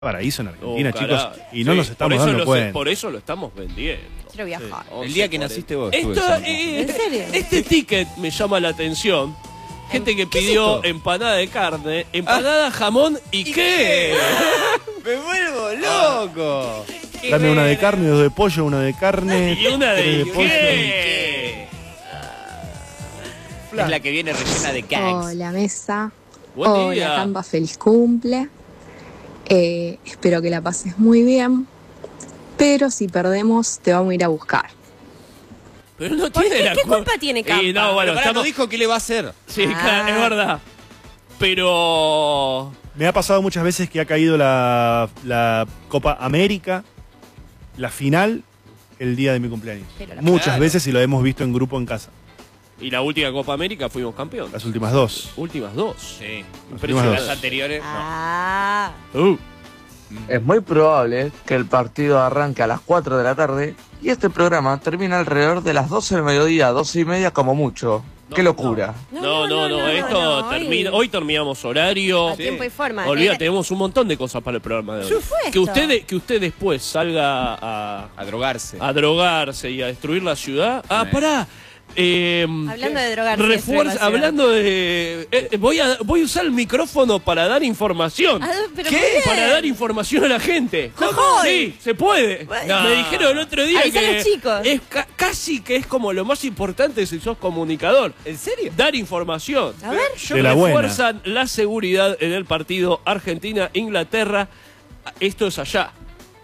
paraíso en Argentina, chicos, y no nos estamos dando cuenta. Por eso lo estamos vendiendo. Quiero viajar. Sí. El día que naciste vos. ¿En serio? Este ticket me llama la atención. Gente que pidió empanada de carne, empanada, jamón y qué. ¡Me vuelvo loco! Dame una de carne, dos de pollo, una de carne Y una de pollo. qué. Es la que viene rellena de gags. Hola mesa, Buen hola día. Tampa, feliz cumple. Espero que la pases muy bien, pero si perdemos te vamos a ir a buscar. Pero no ¿Por tiene qué? la ¿Qué culpa tiene Campa? Y no, bueno, Pero pará, no estamos... dijo qué le va a hacer. Sí, claro, es verdad. Pero... Me ha pasado muchas veces que ha caído la Copa América, la final, el día de mi cumpleaños. Muchas Claro. veces y lo hemos visto en grupo en casa. Y la última Copa América fuimos campeones. Las últimas dos. Últimas dos. Sí. Impresionante. Las anteriores. Ah, Es muy probable que el partido arranque a las 4 de la tarde y este programa termina alrededor de las 12 del mediodía, 12 y media como mucho. ¡Qué locura! No, esto termina. Hoy terminamos horario. a tiempo y forma. Olvídate, tenemos un montón de cosas para el programa de hoy. Supuesto. Que usted después salga A drogarse. a drogarse y a destruir la ciudad. Ah, pará. Hablando de drogarse, destruir la ciudad. Hablando de... voy a usar el micrófono para dar información. Ah, pero ¿Qué? muy bien. Para dar información a la gente. ¿Cómo? Sí, se puede. Bueno. Me dijeron el otro día Avisá a que los chicos. es casi que es como lo más importante si sos comunicador. ¿En serio? Dar información. A ver. De la buena. Refuerzan la seguridad en el partido Argentina-Inglaterra. Esto es allá.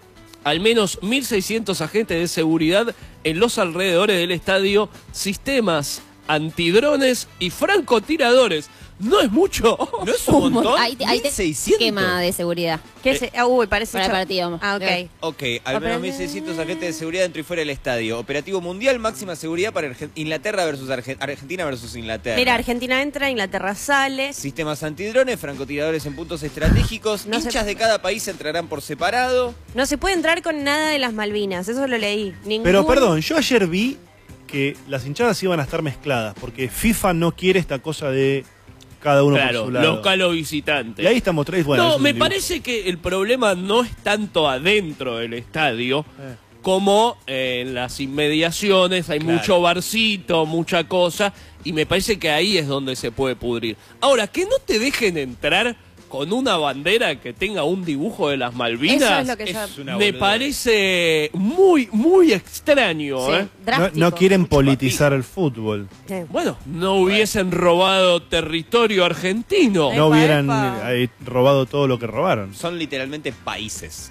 Al menos 1.600 agentes de seguridad en los alrededores del estadio, sistemas antidrones y francotiradores. ¿No es mucho? ¿No es un montón? Ahí te 1.600. esquema de seguridad Uy, parece para el cho- partido. Ah, ok. Ok, al menos 1.600 agentes de seguridad dentro y fuera del estadio. Operativo mundial, máxima seguridad para Inglaterra versus Argentina versus Inglaterra. Mira, Argentina entra, Inglaterra sale. Sistemas antidrones, francotiradores en puntos estratégicos. No se- Hinchas de cada país entrarán por separado. No se puede entrar con nada de las Malvinas, eso lo leí. Pero perdón, yo ayer vi que las hinchadas iban a estar mezcladas, porque FIFA no quiere esta cosa de cada uno por Claro, su lado. local o visitante. Y ahí estamos tres, bueno. eso no, es un me dibujo. parece que el problema no es tanto adentro del estadio como en las inmediaciones. Hay mucho barcito, mucha cosa, y me parece que ahí es donde se puede pudrir. Ahora, que no te dejen entrar con una bandera que tenga un dibujo de las Malvinas, Eso es lo que yo... Es una me boludez. parece muy, muy extraño. Sí, No, drástico. no quieren politizar el fútbol. Sí. Bueno, no hubiesen robado territorio argentino. No Epa, hubieran epa. robado todo lo que robaron. Son literalmente países.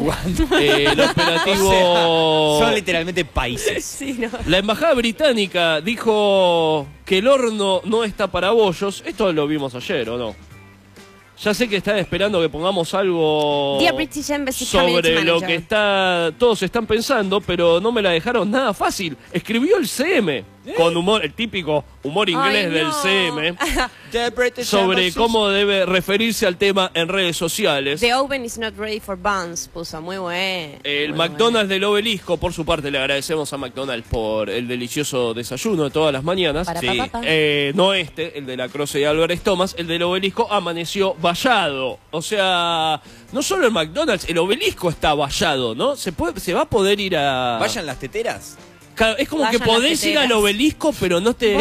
El operativo... O sea, son literalmente países. Sí, no. La embajada británica dijo que el horno no está para bollos. Esto lo vimos ayer, ¿o no? Ya sé que están esperando que pongamos algo Dear British Embassy Community sobre lo Manager. que todos están pensando, pero no me la dejaron nada fácil. Escribió el CM con humor, el típico humor inglés Ay, del no. CM, The British sobre Embassy. cómo debe referirse al tema en redes sociales. The oven is not ready for buns, puso, muy bueno. El Muy McDonald's del Obelisco, por su parte, le agradecemos a McDonald's por el delicioso desayuno de todas las mañanas. Para Sí. papá. No el de la Croce y Álvarez Thomas, el del Obelisco amaneció vallado. O sea, no solo el McDonald's, el Obelisco está vallado, ¿no? Se va a poder ir a... Vayan las teteras. Claro, es como Vayan que podés las ir al teteras. Obelisco, pero no te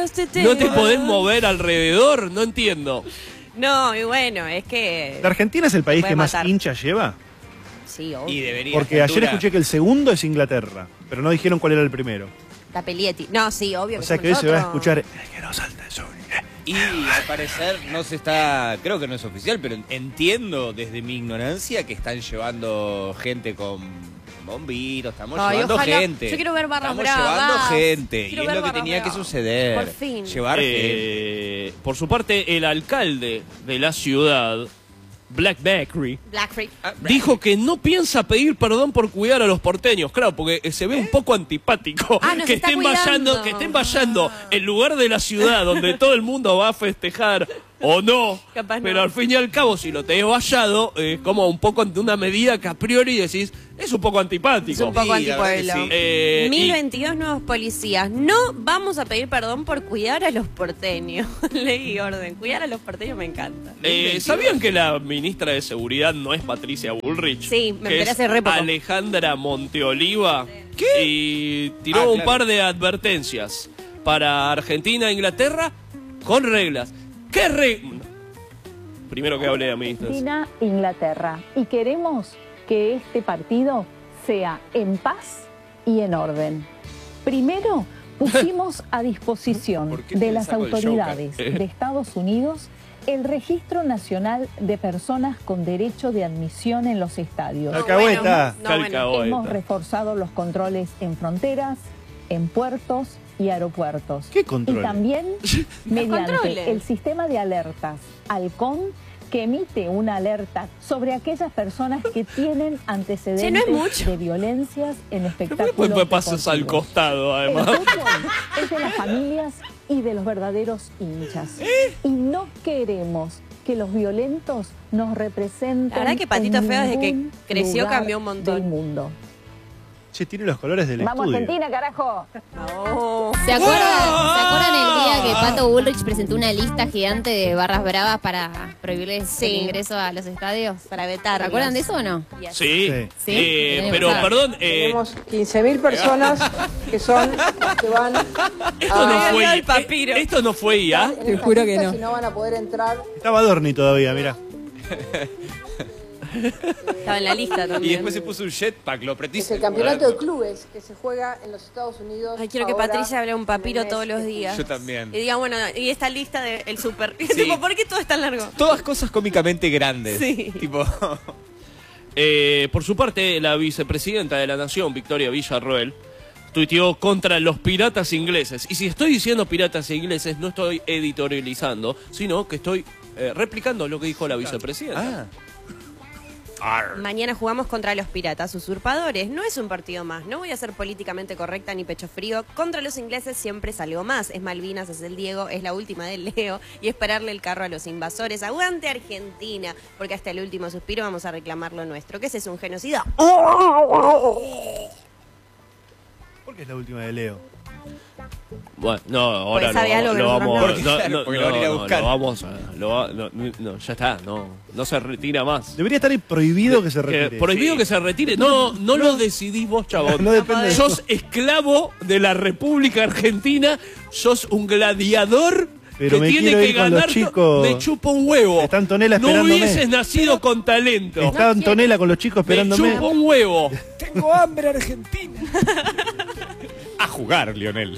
podés mover alrededor, no entiendo. No, y bueno, es que... ¿La Argentina es el país Puede que más matar. hinchas lleva? Sí, obvio. Y debería. Porque ayer escuché que el segundo es Inglaterra, pero no dijeron cuál era el primero. La Pelietti. No, sí, obvio. O sea que hoy se va a escuchar el que no salta el sol. Y al parecer no se está, creo que no es oficial, pero entiendo desde mi ignorancia que están llevando gente con bombitos, estamos Ay, llevando ojalá. gente. Yo quiero ver barras Estamos bravas. llevando gente. Quiero Y es ver lo que barras tenía que bravas. suceder. Por fin. Llevar gente. Por su parte, el alcalde de la ciudad, Black Bakery, Black Freak. dijo que no piensa pedir perdón por cuidar a los porteños. Claro, porque se ve un poco antipático Nos que está cuidando. estén vallando en lugar de la ciudad donde todo el mundo va a festejar o no, Capaz no. pero al fin y al cabo, si lo tenés vallado, es como un poco ante una medida que a priori decís, es un poco antipático. Es un poco Sí, la verdad que antipueblo. sí. 1022 nuevos policías. No vamos a pedir perdón por cuidar a los porteños. Ley y orden. Cuidar a los porteños me encanta. ¿Sabían que la ministra de Seguridad no es Patricia Bullrich? Sí, me que enteré es hace re poco. Alejandra Monteoliva. ¿Qué? Y tiró un claro. par de advertencias para Argentina e Inglaterra con reglas. ¿Qué reglas? Primero que hable de ministros. Argentina, Inglaterra. Y queremos que este partido sea en paz y en orden. Primero, pusimos a disposición ¿Por qué de te las saco el autoridades Joker? de Estados Unidos el Registro Nacional de Personas con Derecho de Admisión en los estadios. Alcahueta. No, bueno. Calcahueta. Hemos reforzado los controles en fronteras, en puertos y aeropuertos. ¿Qué controles? Y también mediante controles. el sistema de alertas Halcón, que emite una alerta sobre aquellas personas que tienen antecedentes Che, no es mucho. de violencias en ¿Por qué espectáculos pasas al deportivos. costado, El además? fútbol es de las familias y de los verdaderos hinchas. Y no queremos que los violentos nos representen. La verdad que Patito en Feo, desde que ningún creció, lugar cambió un montón. del mundo. Che, tiene los colores del Vamos estudio. Argentina, carajo. Oh. ¿Se acuerdan el día que Pato Bullrich presentó una lista gigante de barras bravas para prohibirles Sí. el ingreso a los estadios? Para vetar. ¿Se acuerdan de eso o no? Yes. Sí, Sí. Sí, pero tenemos- perdón, Tenemos 15.000 personas que son las que van esto no Ah. fue Al papiro. esto no fue IA. Te juro que no. Si no van a poder entrar. Estaba Dorni todavía, mira. Estaba en la lista Y también. después se puso un jetpack, lo apretó y Es se el campeonato de clubes que se juega en los Estados Unidos. Ay, quiero que ahora, Patricia hable un papiro en el mes todos los de días. Yo también. Y diga, bueno, y esta lista del súper. Sí. Tipo, ¿por qué todo es tan largo? Todas cosas cómicamente grandes. Sí. Tipo, Por su parte, la vicepresidenta de la Nación, Victoria Villarroel, tuiteó contra los piratas ingleses. Y si estoy diciendo piratas ingleses, no estoy editorializando, sino que estoy replicando lo que dijo la vicepresidenta. Mañana jugamos contra los piratas usurpadores. No es un partido más. No voy a ser políticamente correcta ni pecho frío. Contra los ingleses siempre es algo más. Es Malvinas, es el Diego, es la última del Leo. Y esperarle el carro a los invasores. ¡Aguante Argentina! Porque hasta el último suspiro vamos a reclamar lo nuestro. ¿Qué es un genocida? ¿Por qué es la última de Leo? Bueno, no, ahora Pues sabe algo que lo nosotros vamos, no. Claro, porque lo van a ir a buscar. lo vamos a, no, ya está, no se retira más. Debería estar prohibido que se retire. Prohibido que se retire. No lo decidís vos, chabón. No depende de Sos esclavo de la República Argentina, sos un gladiador Pero que me tiene quiero que ir con ganar. los chicos. Me chupa un huevo. Está Antonella no esperándome. hubieses nacido con talento. Está Antonella con los chicos Me esperándome. chupa un huevo. tengo hambre, Argentina. A jugar, Lionel.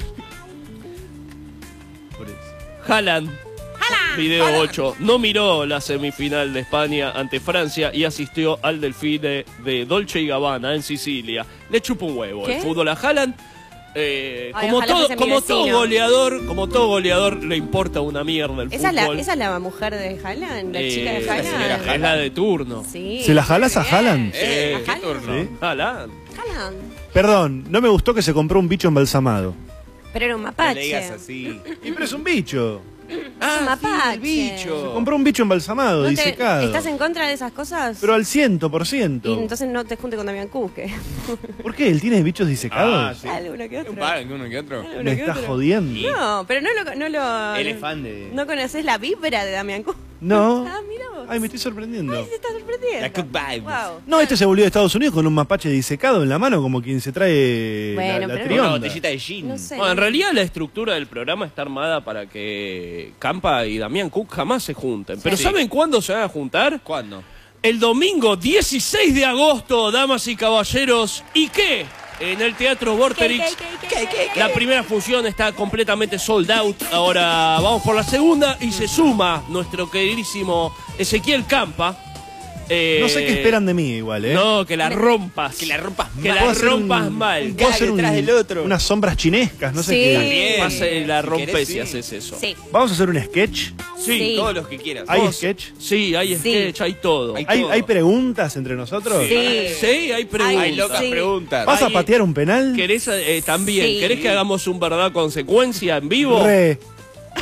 Haaland, video 8, no miró la semifinal de España ante Francia y asistió al desfile de Dolce y Gabbana en Sicilia. Le chupa un huevo ¿Qué? el fútbol a Haaland. Como ojalá fuese mi todo vecino. goleador, le importa una mierda el ¿Esa fútbol. es la mujer de Haaland? ¿La chica de la señora Haaland? Es la de turno. Sí. ¿Se la jalás a Bien. Haaland? ¿A ¿Qué Haaland? turno? ¿Sí? Haaland. Haaland. Perdón, no me gustó que se compró un bicho embalsamado. Pero era un No mapache. le digas así. Y pero es un bicho. un mapache. el bicho. Compró un bicho embalsamado, ¿No disecado. ¿Estás en contra de esas cosas? Pero al 100%. Y entonces no te junte con Damián Cusque. ¿Por qué? ¿Él tiene bichos disecados? sí. Alguno que Un otro. par, uno que otro. Alguno Me que estás otro. jodiendo. No, pero no lo... Él es fan de... ¿No conoces la vibra de Damián Cusque? No. Ah, mira vos. Ay, me estoy sorprendiendo. Ay, se está sorprendiendo. La good vibes. Wow. No, este se volvió de Estados Unidos con un mapache disecado en la mano, como quien se trae Bueno, la pero trionda. Una botellita de gin. No sé. Bueno, en realidad la estructura del programa está armada para que Campa y Damián Cook jamás se junten. Pero Sí. ¿saben cuándo se van a juntar? ¿Cuándo? El domingo 16 de agosto, damas y caballeros. ¿Y qué? En el Teatro Vorterix. La primera función está completamente sold out. Ahora vamos por la segunda y se suma nuestro queridísimo Ezequiel Campa. No sé qué esperan de mí igual, ¿eh? No, que la rompas. Que la rompas Que mal. la Puedo hacer rompas un- mal. puedo hacer detrás del otro. unas sombras chinescas, no sé Sí. qué. También. Pasa y la Si rompes querés, y sí. haces eso. Sí. Vamos a hacer un sketch. Sí. Todos los que quieras. ¿Hay Vos- sketch? Sí, hay Sí. sketch, hay todo. Hay- ¿Hay, todo. hay preguntas entre nosotros? Sí. Sí, hay preguntas. Hay locas Sí. preguntas. ¿Vas a Hay- patear un penal? ¿Querés también? Sí. ¿Querés que hagamos un verdad consecuencia en vivo? Re.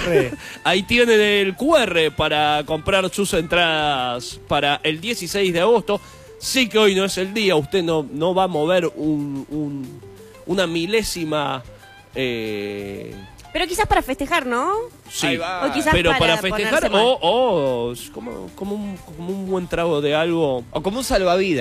Ahí tienen el QR para comprar sus entradas para el 16 de agosto. Sí que hoy no es el día, usted no va a mover una milésima... Pero quizás para festejar, ¿no? Sí, O quizás pero para ponerse festejar mal. o como un buen trago de algo. O como un salvavidas.